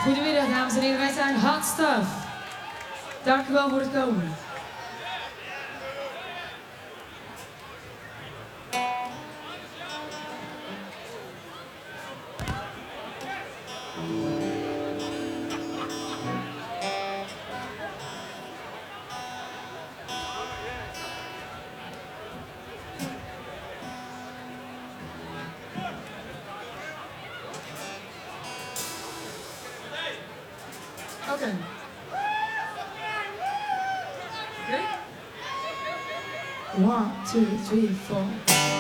Goedemiddag dames en heren, wij zijn Hot Stuff. Dank u wel voor het komen. Okay. Ready? 1, 2, 3, 4.